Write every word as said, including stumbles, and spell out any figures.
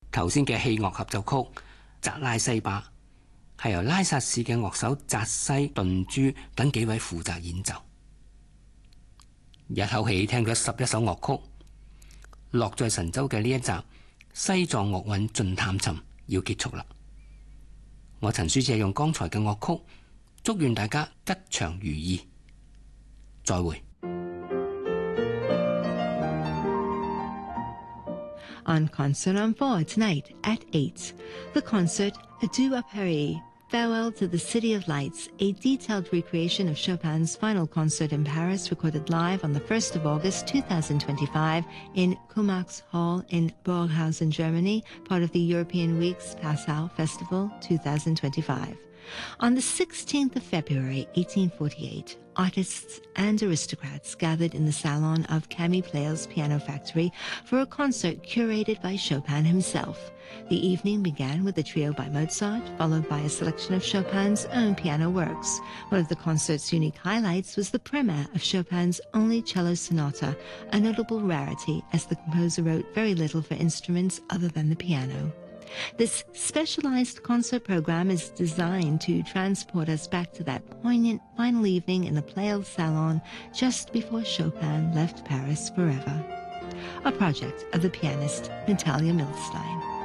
頭先嘅器樂合奏曲《扎拉西巴》係由拉薩市嘅樂手扎西頓珠等幾位負責演奏。一口氣聽咗十一首樂曲，樂在神州嘅呢一集西藏樂韻盡探尋要結束啦。我陳書借用剛才嘅樂曲，祝願大家吉祥如意。再會。 On Concert on Four tonight at eight, the concert Adieu à Paris, Farewell to the City of Lights, a detailed recreation of Chopin's final concert in Paris, recorded live on the first of August two thousand twenty-five in Kumax Hall in Burghausen, Germany, part of the European Week's Passau Festival two thousand twenty-five. On the sixteenth of February eighteen forty-eight, artists and aristocrats gathered in the salon of Camille Pleyel's Piano Factory for a concert curated by Chopin himself. The evening began with a trio by Mozart, followed by a selection of Chopin's own piano works. One of the concert's unique highlights was the premiere of Chopin's only cello sonata, a notable rarity as the composer wrote very little for instruments other than the piano. This specialized concert program is designed to transport us back to that poignant final evening in the Pleyel salon just before Chopin left Paris forever. A project of the pianist Natalia Milstein.